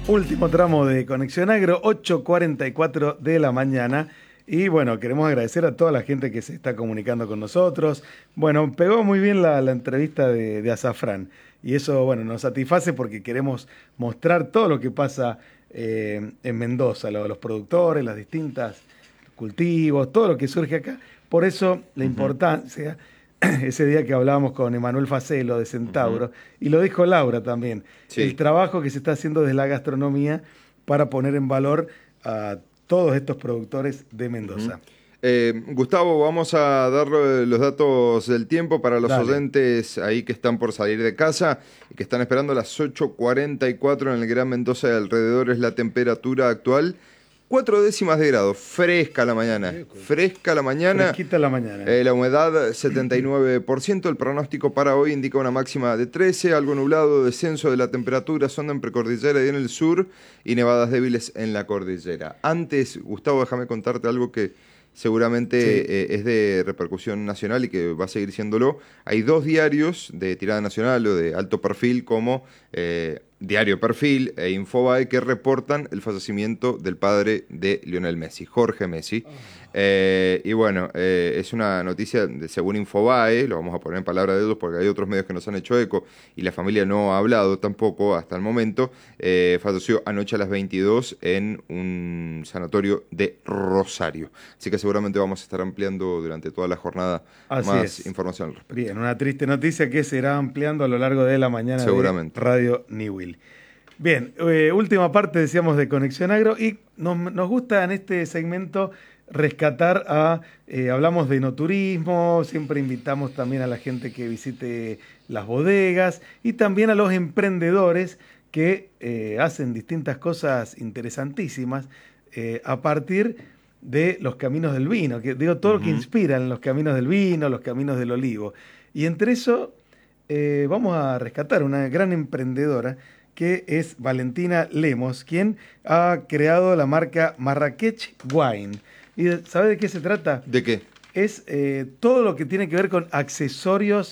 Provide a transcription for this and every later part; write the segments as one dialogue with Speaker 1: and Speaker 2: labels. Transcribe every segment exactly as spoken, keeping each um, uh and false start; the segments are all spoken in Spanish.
Speaker 1: Último tramo de Conexión Agro, ocho cuarenta y cuatro de la mañana. Y bueno, queremos agradecer a toda la gente que se está comunicando con nosotros. Bueno, pegó muy bien la, la entrevista de, de Azafrán. Y eso, bueno, nos satisface porque queremos mostrar todo lo que pasa eh, en Mendoza, lo, los productores, las distintas cultivos, todo lo que surge acá. Por eso la
Speaker 2: Uh-huh.
Speaker 1: importancia, ese día que hablábamos con Emanuel Facelo de Centauro,
Speaker 2: Uh-huh.
Speaker 1: y lo dijo Laura también,
Speaker 2: Sí.
Speaker 1: el trabajo que se está haciendo desde la gastronomía para poner en valor a todos estos productores de Mendoza.
Speaker 2: Uh-huh. Eh, Gustavo, vamos a dar los datos del tiempo para los
Speaker 1: Dale.
Speaker 2: oyentes ahí que están por salir de casa y que están esperando las ocho cuarenta y cuatro en el Gran Mendoza y alrededor. Es la temperatura actual, cuatro décimas de grado, fresca la mañana, fresca la mañana.
Speaker 1: Fresquita la mañana.
Speaker 2: Eh, la humedad setenta y nueve por ciento, el pronóstico para hoy indica una máxima de trece, algo nublado, descenso de la temperatura, zona en precordillera y en el sur y nevadas débiles en la cordillera. Antes, Gustavo, déjame contarte algo que seguramente
Speaker 1: Sí.
Speaker 2: eh, es de repercusión nacional y que va a seguir siéndolo. Hay dos diarios de tirada nacional o de alto perfil como eh, Diario Perfil e Infobae que reportan el fallecimiento del padre de Lionel Messi, Jorge Messi. Oh. Eh, y bueno, eh, es una noticia de, según Infobae, lo vamos a poner en palabras de ellos porque hay otros medios que nos han hecho eco y la familia no ha hablado tampoco hasta el momento. Eh, falleció anoche a las veintidós en un sanatorio de Rosario. Así que seguramente vamos a estar ampliando durante toda la jornada
Speaker 1: Así
Speaker 2: más
Speaker 1: es.
Speaker 2: información al respecto.
Speaker 1: Bien, una triste noticia que se irá ampliando a lo largo de la mañana de Radio Newell. Bien, eh, última parte decíamos de Conexión Agro y nos, nos gusta en este segmento rescatar a, eh, hablamos de enoturismo, siempre invitamos también a la gente que visite las bodegas y también a los emprendedores que eh, hacen distintas cosas interesantísimas eh, a partir de los caminos del vino, que digo todo uh-huh. lo que inspiran los caminos del vino, los caminos del olivo. Y entre eso eh, vamos a rescatar una gran emprendedora que es Valentina Lemos, quien ha creado la marca Marrakech Wine. ¿Y sabe de qué se trata?
Speaker 2: ¿De qué?
Speaker 1: Es eh, todo lo que tiene que ver con accesorios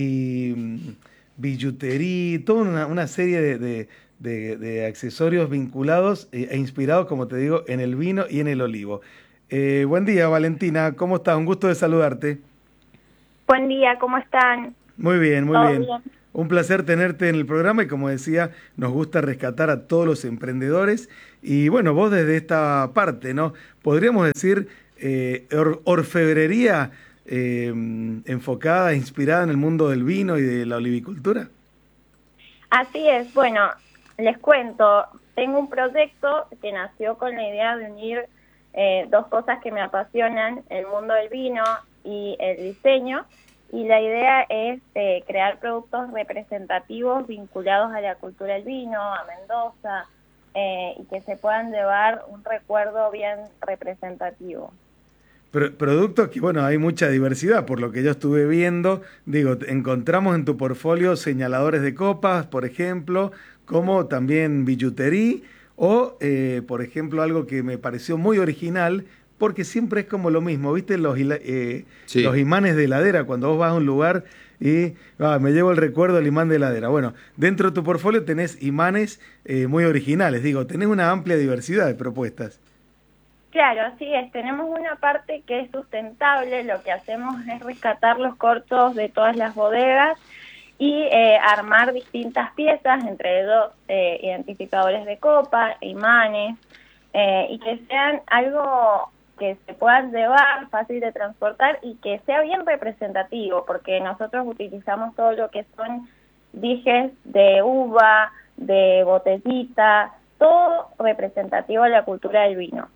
Speaker 1: y mm, billutería, toda una, una serie de, de, de, de accesorios vinculados e, e inspirados, como te digo, en el vino y en el olivo. Eh, buen día, Valentina, ¿cómo estás? Un gusto de saludarte.
Speaker 3: Buen día, ¿cómo están?
Speaker 1: Muy bien, muy
Speaker 3: ¿Todo
Speaker 1: bien.
Speaker 3: bien?
Speaker 1: Un placer tenerte en el programa y como decía, nos gusta rescatar a todos los emprendedores y bueno, vos desde esta parte, ¿no? Podríamos decir eh, or orfebrería eh, enfocada, inspirada en el mundo del vino y de la olivicultura.
Speaker 3: Así es, bueno, les cuento, tengo un proyecto que nació con la idea de unir eh, dos cosas que me apasionan, el mundo del vino y el diseño. Y la idea es eh, crear productos representativos vinculados a la cultura del vino, a Mendoza, eh, y que se puedan llevar un recuerdo bien representativo.
Speaker 1: Pro productos que, bueno, hay mucha diversidad, por lo que yo estuve viendo. Digo, encontramos en tu portfolio señaladores de copas, por ejemplo, como también billutería, o, eh, por ejemplo, algo que me pareció muy original, porque siempre es como lo mismo, ¿viste? Los, eh, sí. los imanes de heladera, cuando vos vas a un lugar y ah, me llevo el recuerdo del imán de heladera. Bueno, dentro de tu portfolio tenés imanes eh, muy originales, digo, tenés una amplia diversidad de propuestas.
Speaker 3: Claro, así es, tenemos una parte que es sustentable, lo que hacemos es rescatar los cortos de todas las bodegas y eh, armar distintas piezas, entre ellos eh, identificadores de copa, imanes, eh, y que sean algo que se puedan llevar, fácil de transportar y que sea bien representativo, porque nosotros utilizamos todo lo que son dijes de uva, de botellita, todo representativo de la cultura del vino.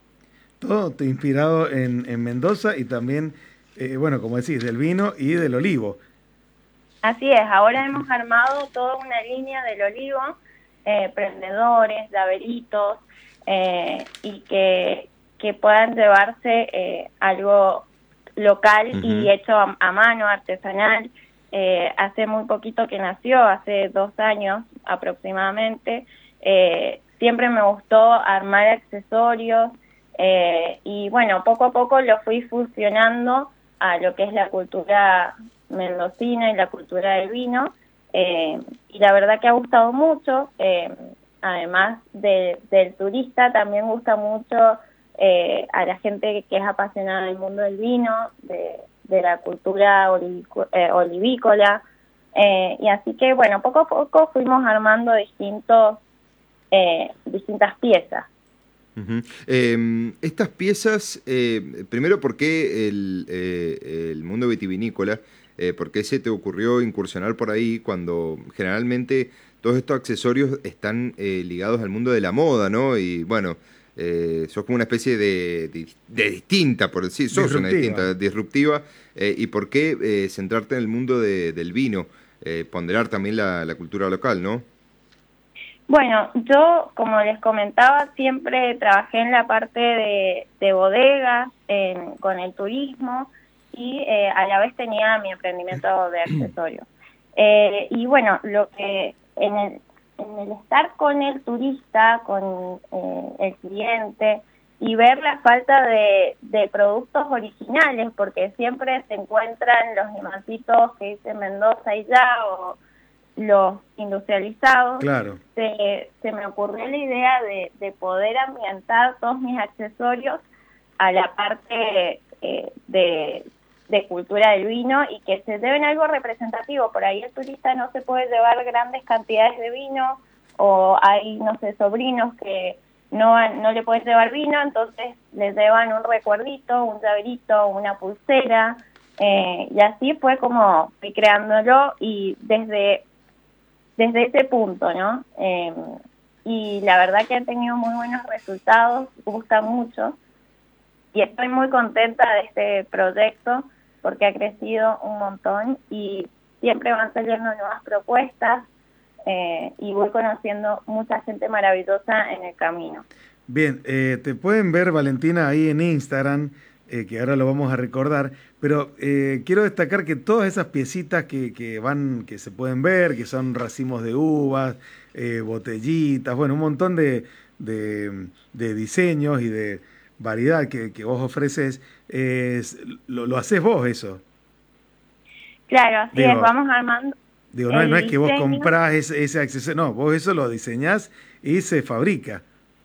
Speaker 1: Todo inspirado en, en Mendoza y también, eh, bueno, como decís, del vino y del olivo.
Speaker 3: Así es, ahora hemos armado toda una línea del olivo, eh, prendedores, laberitos, eh, y que... que puedan llevarse eh, algo local uh-huh. y hecho a, a mano, artesanal. Eh, hace muy poquito que nació, hace dos años aproximadamente. Eh, siempre me gustó armar accesorios eh, y bueno, poco a poco lo fui fusionando a lo que es la cultura mendocina y la cultura del vino. Eh, y la verdad que ha gustado mucho. Eh, además de, del turista, también gusta mucho eh, a la gente que es apasionada del mundo del vino, de, de la cultura olivícola, eh, olivícola eh, y así que, bueno, poco a poco fuimos armando distintos eh, distintas piezas.
Speaker 2: Uh-huh. Eh, estas piezas, eh, primero, ¿por qué el, eh, el mundo vitivinícola? Eh, ¿Por qué se te ocurrió incursionar por ahí cuando generalmente todos estos accesorios están eh, ligados al mundo de la moda, ¿no? Y bueno, eh, sos como una especie de, de, de distinta, por decir, sos disruptiva. una distinta, disruptiva. Eh, ¿Y por qué eh, centrarte en el mundo de, del vino? Eh, ponderar también la, la cultura local, ¿no?
Speaker 3: Bueno, yo, como les comentaba, siempre trabajé en la parte de, de bodegas, en, con el turismo, y eh, a la vez tenía mi emprendimiento de accesorios. Eh, y bueno, lo que en el, en el estar con el turista, con eh, el cliente, y ver la falta de, de productos originales, porque siempre se encuentran los limancitos que dicen Mendoza y ya, o los industrializados,
Speaker 1: claro.
Speaker 3: se, se me ocurrió la idea de, de poder ambientar todos mis accesorios a la parte eh, de, de cultura del vino y que se lleven algo representativo. Por ahí el turista no se puede llevar grandes cantidades de vino, o hay, no sé, sobrinos que no, no le pueden llevar vino, entonces les llevan un recuerdito, un llaverito, una pulsera, eh, y así fue como fui creándolo, y desde desde ese punto, ¿no? Eh, y la verdad que han tenido muy buenos resultados, gusta mucho, y estoy muy contenta de este proyecto porque ha crecido un montón y siempre van saliendo nuevas propuestas, eh, y voy conociendo mucha gente maravillosa en el camino.
Speaker 1: Bien, eh, te pueden ver, Valentina, ahí en Instagram, eh, que ahora lo vamos a recordar, pero eh, quiero destacar que todas esas piecitas que, que van, que se pueden ver, que son racimos de uvas, eh, botellitas, bueno, un montón de, de, de diseños y de variedad que, que vos ofreces, eh, lo, lo haces vos eso.
Speaker 3: Claro, así digo, es, vamos armando.
Speaker 1: Digo, no, no es que vos comprás ese, ese accesorio, no, vos eso lo diseñás y se fabrica.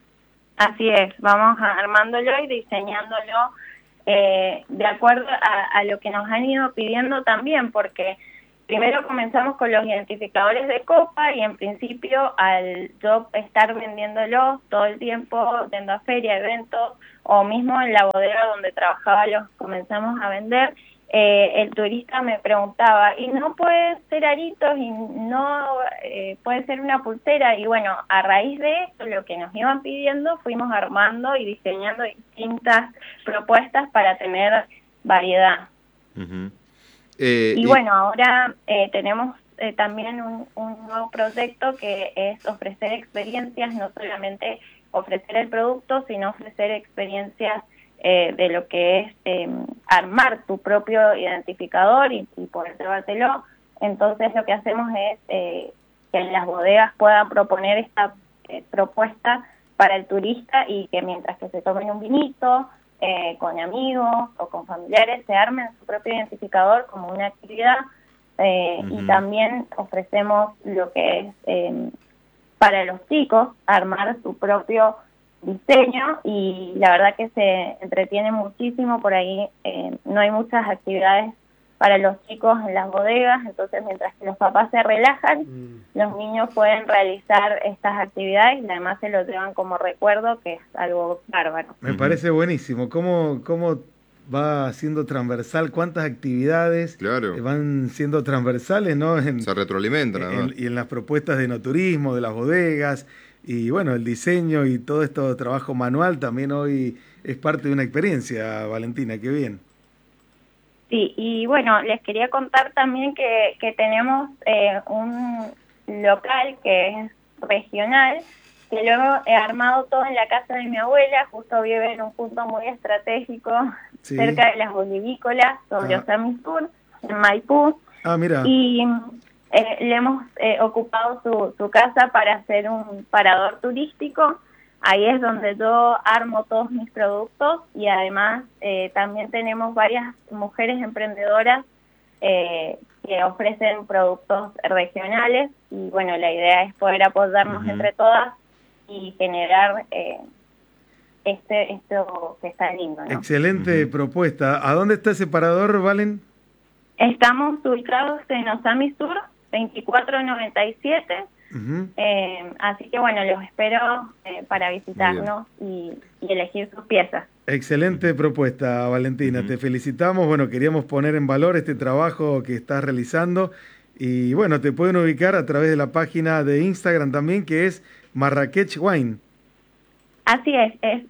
Speaker 3: Así es, vamos armándolo y diseñándolo eh, de acuerdo a, a lo que nos han ido pidiendo también, porque primero comenzamos con los identificadores de copa y en principio al yo estar vendiéndolos todo el tiempo, yendo a feria, eventos, o mismo en la bodega donde trabajaba los comenzamos a vender, eh, el turista me preguntaba, ¿y no pueden ser aritos y no eh, puede ser una pulsera? Y bueno, a raíz de esto, lo que nos iban pidiendo, fuimos armando y diseñando distintas propuestas para tener variedad.
Speaker 2: Uh-huh. eh,
Speaker 3: y, y bueno, ahora eh, tenemos eh, también un, un nuevo proyecto que es ofrecer experiencias, no solamente ofrecer el producto, sino ofrecer experiencias Eh, de lo que es eh, armar tu propio identificador y, y poder llevártelo. Entonces lo que hacemos es eh, que en las bodegas puedan proponer esta eh, propuesta para el turista y que mientras que se tomen un vinito eh, con amigos o con familiares se armen su propio identificador como una actividad, eh, uh-huh. Y también ofrecemos lo que es eh, para los chicos armar su propio diseño, y la verdad que se entretiene muchísimo por ahí. Eh, no hay muchas actividades para los chicos en las bodegas, entonces mientras que los papás se relajan, mm. los niños pueden realizar estas actividades y además se lo llevan como recuerdo, que es algo bárbaro.
Speaker 1: Me parece buenísimo. ¿Cómo, cómo va siendo transversal? ¿Cuántas actividades
Speaker 2: claro.
Speaker 1: van siendo transversales, ¿no? En,
Speaker 2: se retroalimentan.
Speaker 1: En, en, y en las propuestas de enoturismo, de las bodegas. Y bueno, el diseño y todo esto trabajo manual también hoy es parte de una experiencia, Valentina, qué bien.
Speaker 3: Sí, y bueno, les quería contar también que, que tenemos eh, un local que es regional, que luego he armado todo en la casa de mi abuela, justo vive en un punto muy estratégico, sí. cerca de las olivícolas, sobre ah. Osamis Sur, en Maipú.
Speaker 1: Ah, mira.
Speaker 3: Y Eh, le hemos eh, ocupado su, su casa para hacer un parador turístico. Ahí es donde yo armo todos mis productos y además eh, también tenemos varias mujeres emprendedoras eh, que ofrecen productos regionales y bueno, la idea es poder apoyarnos uh-huh. entre todas y generar eh, este esto que está lindo, ¿no?
Speaker 1: Excelente uh-huh. propuesta. ¿A dónde está ese parador, Valen?
Speaker 3: Estamos ubicados en Osami Sur, veinticuatro noventa y siete. Uh-huh. Eh, así que bueno, los espero eh, para visitarnos y, y elegir sus piezas.
Speaker 1: Excelente propuesta, Valentina. Uh-huh. Te felicitamos. Bueno, queríamos poner en valor este trabajo que estás realizando. Y bueno, te pueden ubicar a través de la página de Instagram también, que es Marrakech Wine.
Speaker 3: Así es, es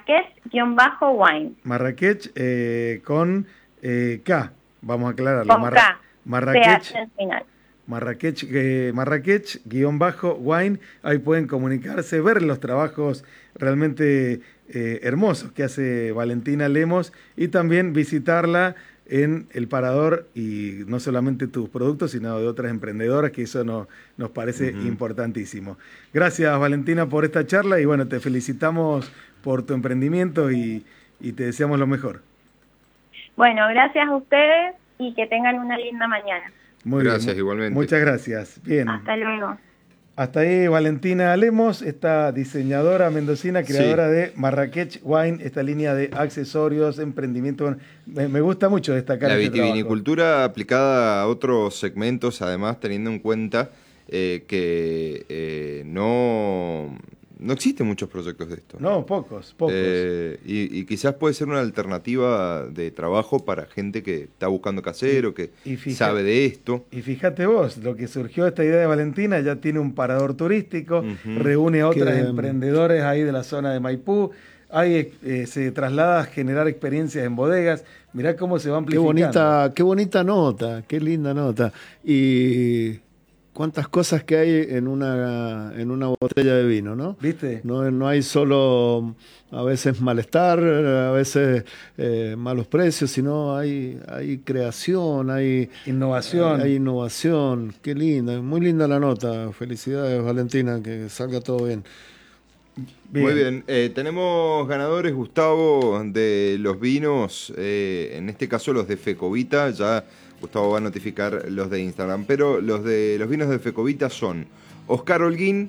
Speaker 3: Marrakech-Wine.
Speaker 1: Marrakech eh, con eh, K, vamos a aclararlo.
Speaker 3: Con Marra- K.
Speaker 1: Marrakech.
Speaker 3: Al final.
Speaker 1: Marrakech, eh, Marrakech-Wine, ahí pueden comunicarse, ver los trabajos realmente eh, hermosos que hace Valentina Lemos y también visitarla en el parador y no solamente tus productos, sino de otras emprendedoras, que eso no, nos parece uh-huh. importantísimo. Gracias, Valentina, por esta charla y bueno, te felicitamos por tu emprendimiento y, y te deseamos lo mejor.
Speaker 3: Bueno, gracias a ustedes y que tengan una linda mañana.
Speaker 1: Muy
Speaker 2: gracias,
Speaker 1: bien.
Speaker 2: igualmente.
Speaker 1: Muchas gracias. Bien.
Speaker 3: Hasta luego.
Speaker 1: Hasta ahí Valentina Lemos, esta diseñadora mendocina, creadora sí. de Marrakech Wine, esta línea de accesorios, emprendimiento. Me, me gusta mucho destacar
Speaker 2: la
Speaker 1: este
Speaker 2: vitivinicultura
Speaker 1: trabajo.
Speaker 2: Aplicada a otros segmentos, además teniendo en cuenta eh, que eh, no... No existen muchos proyectos de esto.
Speaker 1: No, no pocos, pocos.
Speaker 2: Eh, y, y quizás puede ser una alternativa de trabajo para gente que está buscando qué hacer o que fíjate, sabe de esto.
Speaker 1: Y fíjate vos, lo que surgió esta idea de Valentina, ya tiene un parador turístico, uh-huh. reúne a otras que, emprendedores ahí de la zona de Maipú, hay, eh, se traslada a generar experiencias en bodegas. Mirá cómo se va amplificando.
Speaker 4: Qué bonita, qué bonita nota, qué linda nota. Y... cuántas cosas que hay en una en una botella de vino, ¿no?
Speaker 1: ¿Viste?
Speaker 4: No, no hay solo a veces malestar, a veces eh, malos precios, sino hay hay creación, hay
Speaker 1: innovación.
Speaker 4: Hay, hay innovación. Qué linda, muy linda la nota. Felicidades, Valentina, que salga todo bien.
Speaker 2: Bien. Muy bien, eh, tenemos ganadores, Gustavo, de los vinos, eh, en este caso los de Fecovita, ya Gustavo va a notificar los de Instagram, pero los de los vinos de Fecovita son Oscar Holguín,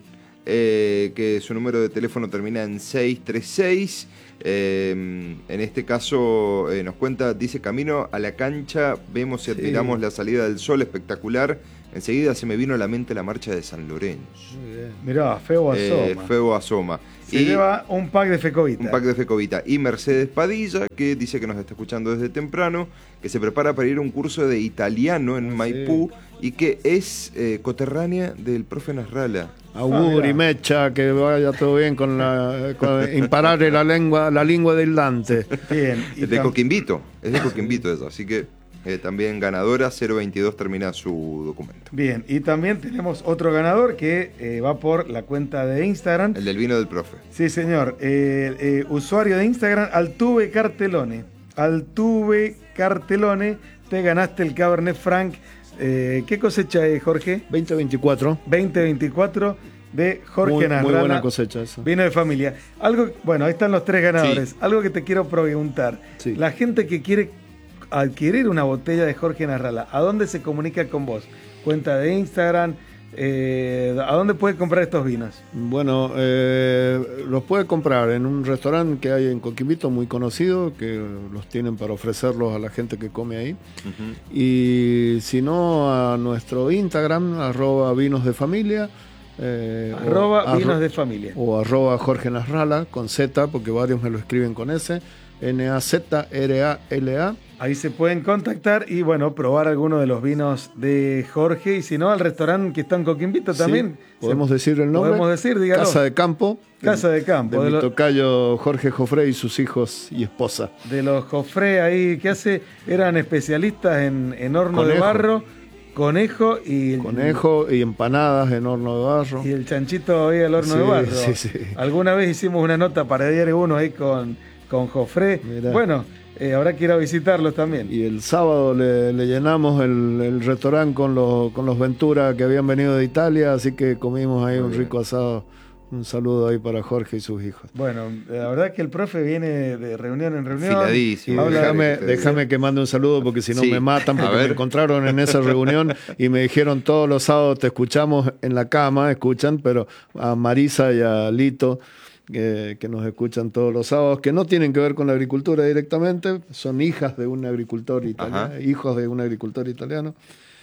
Speaker 2: eh, que su número de teléfono termina en seis tres seis, eh, en este caso eh, nos cuenta, dice, camino a la cancha, vemos y admiramos sí. la salida del sol, espectacular. Enseguida se me vino a la mente la marcha de San Lorenzo.
Speaker 1: Mirá, Febo Asoma.
Speaker 2: Eh, Febo Asoma.
Speaker 1: Se y lleva un pack de Fecovita.
Speaker 2: Un pack de Fecovita. Y Mercedes Padilla, que dice que nos está escuchando desde temprano, que se prepara para ir a un curso de italiano en Maipú sí. y que es eh, coterránea del profe Nasralla.
Speaker 4: Auguri, ah, Mecha, que vaya todo bien con la con imparare la lengua, la lengua del Dante.
Speaker 1: Bien.
Speaker 2: Es de Coquimbito, es de Coquimbito eso, así que Eh, también ganadora, cero veintidós termina su documento.
Speaker 1: Bien, y también tenemos otro ganador que eh, va por la cuenta de Instagram.
Speaker 2: El del vino del profe.
Speaker 1: Sí, señor. Eh, eh, usuario de Instagram, Altuve Cartelone. Altuve Cartelone, te ganaste el Cabernet Franc. Eh, ¿Qué cosecha es, Jorge?
Speaker 4: veinte veinticuatro.
Speaker 1: veinte veinticuatro de Jorge
Speaker 4: muy,
Speaker 1: Nasralla.
Speaker 4: Muy buena cosecha esa.
Speaker 1: Vino de familia. Algo, bueno, ahí están los tres ganadores. Sí. Algo que te quiero preguntar. Sí. La gente que quiere adquirir una botella de Jorge Nasralla, ¿a dónde se comunica con vos? ¿Cuenta de Instagram? Eh, ¿A dónde puede comprar estos vinos?
Speaker 4: Bueno, eh, los puede comprar en un restaurante que hay en Coquimbito muy conocido, que los tienen para ofrecerlos a la gente que come ahí. Uh-huh. Y si no, a nuestro Instagram, arroba vinos de familia.
Speaker 1: Eh, arroba
Speaker 4: o,
Speaker 1: vinos
Speaker 4: arro,
Speaker 1: de familia.
Speaker 4: O arroba Jorge Nasralla, con Z, porque varios me lo escriben con S. N A Z R A L A.
Speaker 1: Ahí se pueden contactar y, bueno, probar alguno de los vinos de Jorge. Y si no, al restaurante que está en Coquimbito también.
Speaker 4: Sí, podemos se, decir el nombre.
Speaker 1: Podemos decir, dígalo.
Speaker 4: Casa de Campo.
Speaker 1: Casa de Campo.
Speaker 4: De, de
Speaker 1: mi
Speaker 4: lo, tocayo Jorge Jofré y sus hijos y esposa.
Speaker 1: De los Jofré ahí, ¿qué hace? Eran especialistas en, en horno Conejo. de barro, conejo y...
Speaker 4: Conejo y empanadas en horno de barro.
Speaker 1: Y el chanchito ahí al horno
Speaker 4: sí,
Speaker 1: de barro.
Speaker 4: Sí, sí.
Speaker 1: Alguna vez hicimos una nota para Diario uno ahí con, con Jofré. Mirá. Bueno... Eh, habrá que ir a visitarlos también.
Speaker 4: Y el sábado le, le llenamos el, el restaurante con los, con los Ventura que habían venido de Italia, así que comimos ahí Muy un bien. rico asado Un saludo ahí para Jorge y sus hijos.
Speaker 1: Bueno, la verdad es que el profe viene de reunión en reunión.
Speaker 2: Filadísimo.
Speaker 4: Déjame, déjame que mande un saludo porque si no sí. me matan, porque me encontraron en esa reunión y me dijeron todos los sábados te escuchamos en la cama, escuchan, pero a Marisa y a Lito, eh, que nos escuchan todos los sábados, que no tienen que ver con la agricultura directamente, son hijas de un agricultor italiano, hijos de un agricultor italiano.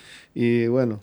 Speaker 4: Y bueno,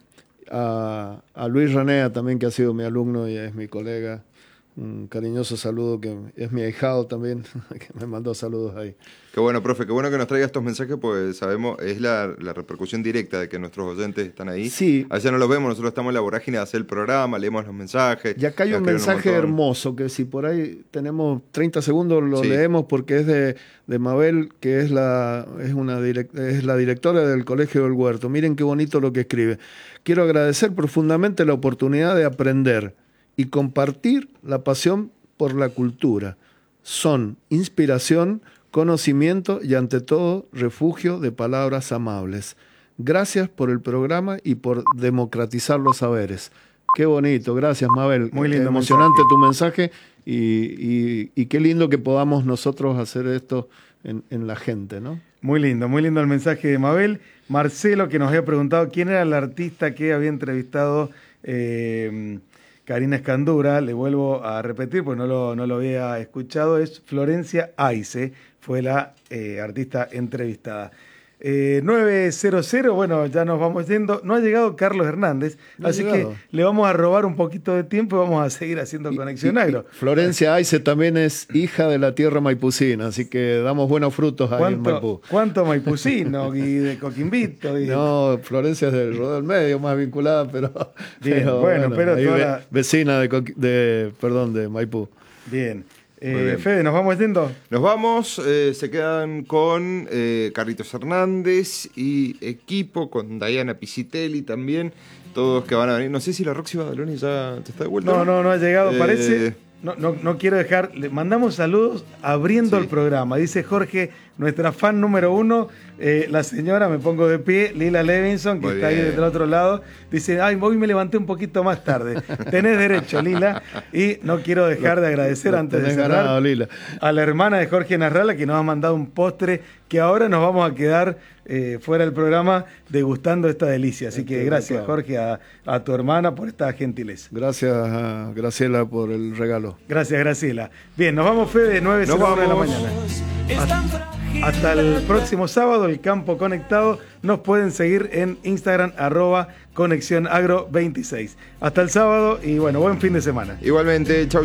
Speaker 4: A, a Luis Ranea también, que ha sido mi alumno y es mi colega, un cariñoso saludo, que es mi ahijado también, que me mandó saludos ahí.
Speaker 2: Qué bueno, profe, qué bueno que nos traiga estos mensajes, pues sabemos, es la, la repercusión directa de que nuestros oyentes están ahí.
Speaker 4: Sí.
Speaker 2: A veces no los vemos, nosotros estamos en la vorágine de hacer el programa, leemos los mensajes.
Speaker 4: Y acá hay un mensaje un hermoso, que si por ahí tenemos treinta segundos lo sí. leemos, porque es de, de Mabel, que es la, es, una direct, es la directora del Colegio del Huerto. Miren qué bonito lo que escribe. Quiero agradecer profundamente la oportunidad de aprender y compartir la pasión por la cultura. Son inspiración, conocimiento y ante todo refugio de palabras amables. Gracias por el programa y por democratizar los saberes. Qué bonito, gracias Mabel.
Speaker 1: Muy lindo,
Speaker 4: emocionante mensaje. tu mensaje y, y, y qué lindo que podamos nosotros hacer esto en, en la gente, ¿no?
Speaker 1: Muy lindo, muy lindo el mensaje de Mabel. Marcelo, que nos había preguntado quién era el artista que había entrevistado eh, Karina Escandura, le vuelvo a repetir porque no lo, no lo había escuchado, es Florencia Aice, fue la eh, artista entrevistada. Eh, nueve cero cero, bueno, ya nos vamos yendo. No ha llegado Carlos Hernández, no así que le vamos a robar un poquito de tiempo y vamos a seguir haciendo y, Conexión Agro.
Speaker 4: Y, y Florencia Aice también es hija de la tierra maipucina, así que damos buenos frutos ahí en Maipú.
Speaker 1: ¿Cuánto maipucino y de Coquimbito? Y...
Speaker 4: No, Florencia es del Rodeo del Medio, más vinculada, pero...
Speaker 1: Bien, pero, bueno, bueno, pero toda la...
Speaker 4: vecina de, de, perdón, de Maipú.
Speaker 1: Bien. Eh, Fede, ¿nos vamos yendo?
Speaker 2: Nos vamos, eh, se quedan con eh, Carlitos Hernández y equipo, con Diana Pisitelli también, todos que van a venir. No sé si la Roxy Badaloni ya te está de vuelta.
Speaker 1: No, no, no ha llegado, eh... parece. No, no, no quiero dejar, le mandamos saludos abriendo sí. el programa. Dice Jorge, nuestra fan número uno, eh, la señora, me pongo de pie, Lila Levinson, que Muy está bien. ahí del otro lado, dice, ay, hoy me levanté un poquito más tarde. Tenés derecho, Lila, y no quiero dejar de agradecer lo, antes de cerrar
Speaker 4: ganado, Lila.
Speaker 1: a la hermana de Jorge Narrala, que nos ha mandado un postre, que ahora nos vamos a quedar eh, fuera del programa degustando esta delicia. Así que gracias, Jorge, a, a tu hermana por esta gentileza.
Speaker 4: Gracias a Graciela por el regalo.
Speaker 1: Gracias, Graciela. Bien, nos vamos, Fede, nueve cero uno de la mañana. Hasta, hasta el próximo sábado, el Campo Conectado. Nos pueden seguir en Instagram, arroba Conexión Agro veintiséis. Hasta el sábado y bueno, buen fin de semana.
Speaker 2: Igualmente, chau.